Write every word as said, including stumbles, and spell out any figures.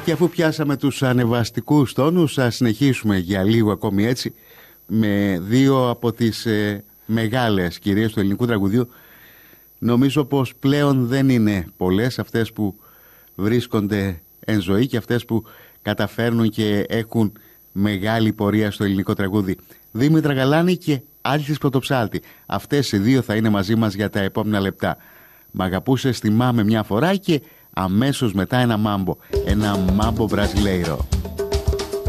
Και αφού πιάσαμε τους ανεβαστικούς τόνους, θα συνεχίσουμε για λίγο ακόμη έτσι με δύο από τις ε, μεγάλες κυρίες του ελληνικού τραγουδιού. Νομίζω πως πλέον δεν είναι πολλές αυτές που βρίσκονται εν ζωή και αυτές που καταφέρνουν και έχουν μεγάλη πορεία στο ελληνικό τραγούδι. Δήμητρα Γαλάνη και Άλσης Πρωτοψάλτη. Αυτές οι δύο θα είναι μαζί μας για τα επόμενα λεπτά. Μ' αγαπούσες, θυμάμαι μια φορά, και αμέσως μετά ένα μάμπο. Ένα μάμπο μπραζιλέιρο.